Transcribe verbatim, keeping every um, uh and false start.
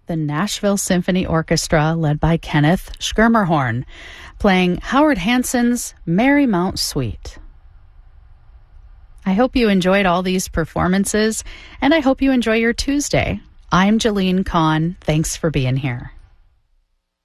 the Nashville Symphony Orchestra, led by Kenneth Schermerhorn, playing Howard Hanson's Marymount Suite. I hope you enjoyed all these performances, and I hope you enjoy your Tuesday. I'm Jeline Kahn. Thanks for being here.